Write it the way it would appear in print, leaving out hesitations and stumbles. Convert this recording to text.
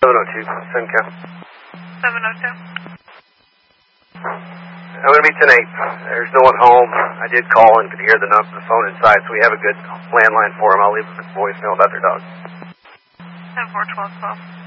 702, Simcoe. 702. I'm going to be 10-8. There's no one home. I did call and could hear the phone inside, so we have a good landline for them. I'll leave a voicemail about their dog. 10-4, 12-12.